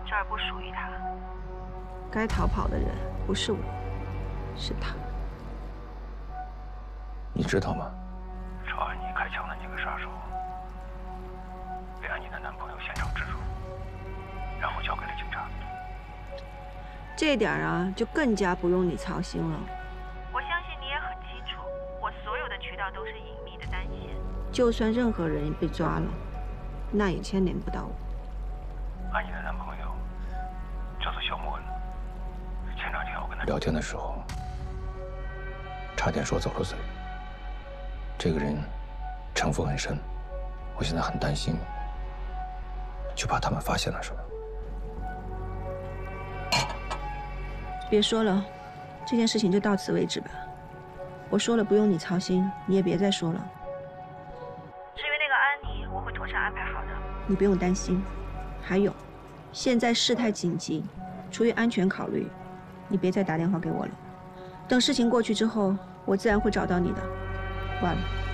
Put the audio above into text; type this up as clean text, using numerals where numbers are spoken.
这儿不属于他。 该逃跑的人不是我，是他。 你知道吗？ 朝安妮开枪的那个杀手，被安妮的男朋友现场制住，然后交给了警察。 这点啊，就更加不用你操心了。 我相信你也很清楚，我所有的渠道都是隐秘的单线。 就算任何人被抓了，那也牵连不到我。 安妮的男朋友叫做肖莫恩。前2天我跟他聊天的时候，差点说走了嘴。这个人城府很深，我现在很担心，就怕他们发现了什么。 别说了，这件事情就到此为止吧。我说了不用你操心，你也别再说了。 至于那个安妮，我会妥善安排好的。 你不用担心。还有，现在事态紧急，出于安全考虑，你别再打电话给我了。等事情过去之后，我自然会找到你的。挂了。